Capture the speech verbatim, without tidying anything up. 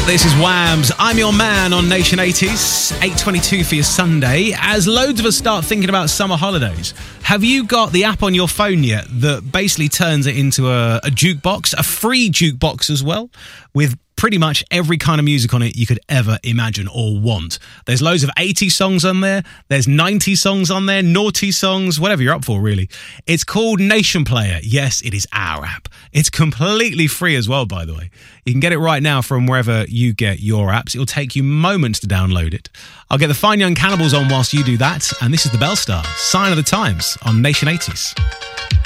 This is Whams. I'm your man on Nation eighties, eight twenty-two for your Sunday. As loads of us start thinking about summer holidays, have you got the app on your phone yet that basically turns it into a, a jukebox, a free jukebox as well, with pretty much every kind of music on it you could ever imagine or want? There's loads of eighties songs on there. There's nineties songs on there, naughty songs, whatever you're up for, really. It's called Nation Player. Yes, it is our app. It's completely free as well, by the way. You can get it right now from wherever you get your apps. It'll take you moments to download it. I'll get the Fine Young Cannibals on whilst you do that. And this is the Bellstar, Sign of the Times on Nation eighties.